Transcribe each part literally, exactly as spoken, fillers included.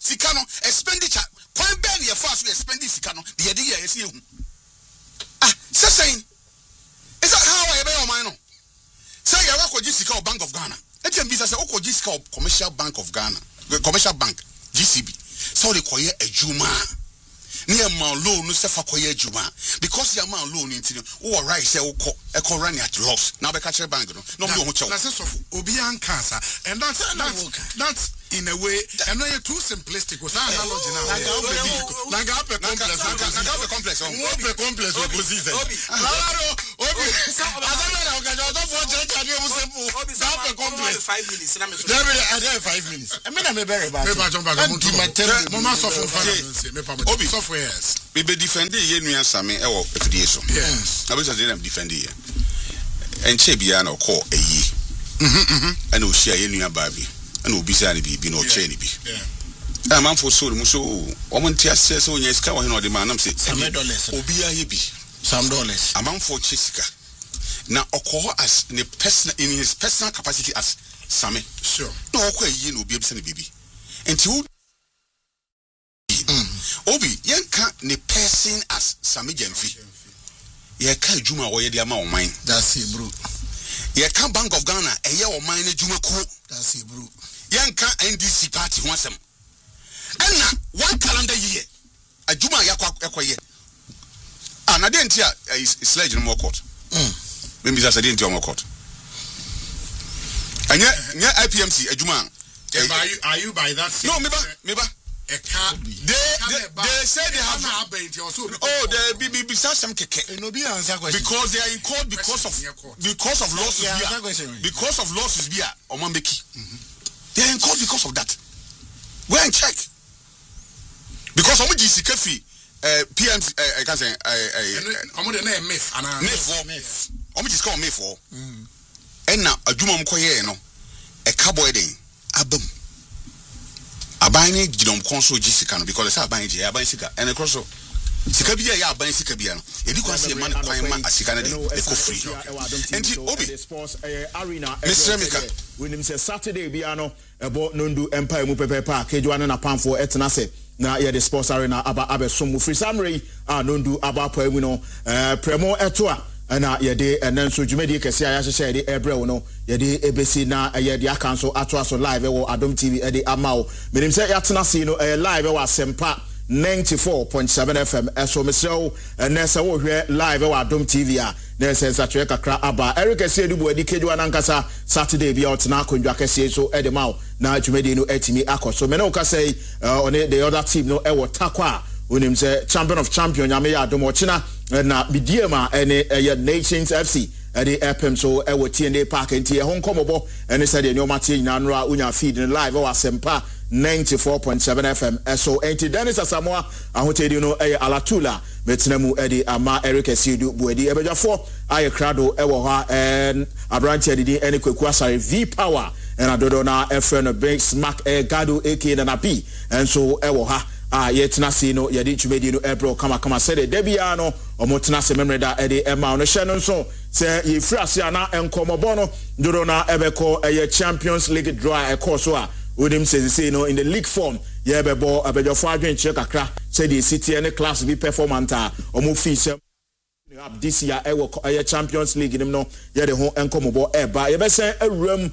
sika no expenditure kwan ben ye fast we spend sika no de ye de ye see ehu ah saying is that how I be your mind no say you work with sika Bank of Ghana et you be say o ko sika Commercial Bank of Ghana Commercial Bank G C B so they koye ejuma near my loan no sefa koye ejuma because your man loan into o right say o ko e ko run at loss now be catch bank no no be o cho that's of obian cancer and that's that's that's in a way and no too simplistic was analogy now nanga pe complex nanga pe complex nanga pe complex o position claro obi azana na okaja to for je kade mu simple nanga pe complex five minutes na me so I have five minutes I mean me very bad me ba jump back mo ma so for fan me pa mo obi so for yes we be defend ye nua same e wo efidie so yes na be so dey am defend ye enche bia na ko eyi mhm mhm ana o hia ye nua ba bi and obi say na bibi no che ni bi eh man for so mu so o mo ntia se so nya sika wo he no de man am say some dollars obi aye bi some dollars a man for che sika na okoho as ne personal in his personal capacity as same sure no okwa yi na obi abisa na bibi enti wo obi yenka ne person as same jamfi ye ka adwuma wo ye de ama o man that's it bro ye ka Bank of Ghana eye o man na adwuma ko that's it bro yanka N D C party ho asem enna one calendar year adwuma yakwa ekoye ana de ntia sledge no court mm me bi say de ntia mo court anya nya I P M C adwuma are you are you by that no me ba me ba e can they they say they have oh the B B B some keke no be answer question because they are in court because of because of losses because of losses bia omambeki they are in court because of that go and check because omo gisika fi uh P M C I can say I omo de na myth ana myth omo gisika on myth for enna adwuma m koye no e cowboy den abam abanye gidom konso gisika no because say abanye je abanye sika ene crosso sika bia ya abanye sika bia no edi kwase man kwan ma asika na de e ko free enti obi sports arena Mister Mika we nim say Saturday bia no ebo nondu empire mu pepe pa kejuwa na panfo etena se na ye the sports arena aba abesom free summary a nondu aba pa mu no eh premo eto a na ye de enen so dwumadi kese a ya hye de ebre no ye de ebesi na ye de akanso ato aso live wo Adom T V e de amao menim say yatena se no eh live wo Asempa ninety-four point seven F M eso mesrew ene se wo hwe live wo Adom T V a na se nsatwe kakra aba Eric Esiedubu adi kejuwa na nkasa Saturday bia otena akondwa kese so e de mawo na dwumadi no atimi akoso me na o ka say on the other team no e wo takwa onim say champion of champion nyame ya Adom ochina na bidiema ene eh, Nations F C ade epem so e wo T N A Park enti e hon komobo ene se de nyoma tie nyina no a unya feed live wo Asempa ninety-four point seven F M so enti Dennis Asamoah ahotedi no e Alatula metinamu ede ama Eric Esiedu buedi ebejafo aye krado e wo ha en abranche didi ene Kweku Asare V Power en adodo na e friend Big Smack e Gado aka na P en so e wo ha ah yetina se no ye de twumedi no ebro kama kama se de debia no omotena se memreda e de ema no hye no so se ye free ase na enkomobo no dodo na ebeko e Champions League draw e course so a odim se se no in the league form ye bebo abejofo adwenche kakra se de city any class be performance a omo fi se up this year e wo e Champions League nim no ye de ho enkomobo e ba ye be se awuram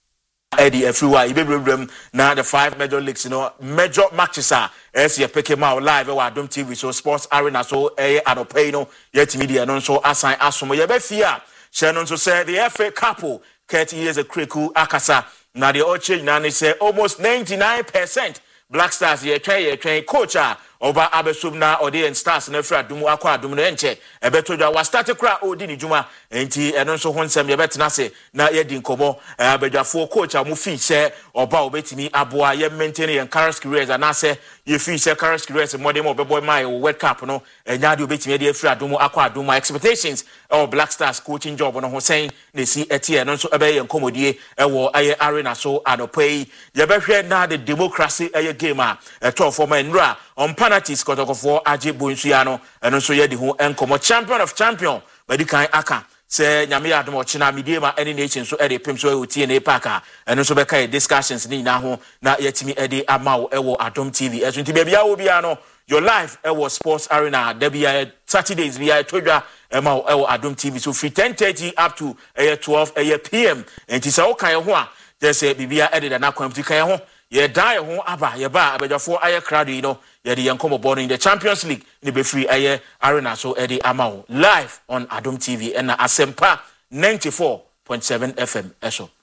Eddie everywhere ibebrebem na the five major leagues you know major matches are as you pick him out live wa Adom T V so sports arena so eh anopai no yet media no so assign asomo ye be fia she no so say the F A couple thirty years a Kweku Akasa na the all change na say almost ninety-nine percent Black Stars ye try ye try coach a oba abesum na ode en stars na fra dum akwa adum no enche ebetodwa wa start kra odi ni dwuma enti eno so ho nsem ye betena se na ye di nkomo abedwafo coach a mu fi se oba obetimi aboa ye maintain ye Carlos Careers na se ye fi se Carlos Careers modem obeboy my World Cup no enya de obetimi de fra dum akwa adum expectations o Black Stars coaching job no ho sen na si etie no so ebe ye nkomodie ewo aye arena so anopai ye behwe na the democracy aye game a eto for man nra on penalties kotokofo aje bonsuya no eno so ye di ho enkomo champion of champion badi kan aka se nyame adom ochina medie ma any nation so e de pem so e T N A park a eno so be kai discussions ni na ho na yetimi e de ama wo e wo Adom T V eso nti bia bia wo bia no your life e wo sports arena there be Saturdays bia todwa e ma wo e wo Adom T V so free ten thirty up to twelve p m nti se wo kan ho a just say bibia e de na kwamti kan ho ye die ho aba ye ba abejafo aye crowd you know ye de yenkomo born in the Champions League ni be free aye arena so e de ama wo live on Adom T V and Asempa ninety-four point seven F M eso